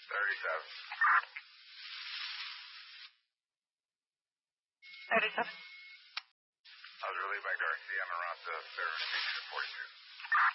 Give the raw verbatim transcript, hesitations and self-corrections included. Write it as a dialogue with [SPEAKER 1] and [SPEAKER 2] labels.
[SPEAKER 1] thirty-seven.
[SPEAKER 2] thirty-seven.
[SPEAKER 1] I was relieved by Garcia Maranta, third, forty-two.